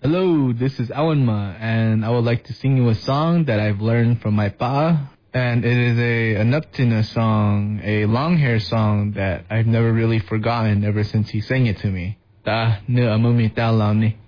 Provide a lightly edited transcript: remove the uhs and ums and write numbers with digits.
Hello, this is Awanma, and I would like to sing you a song that I've learned from my pa. And it is a Naptina song, a long hair song that I've never really forgotten ever since he sang it to me. Ta ne amumi ta lam ni.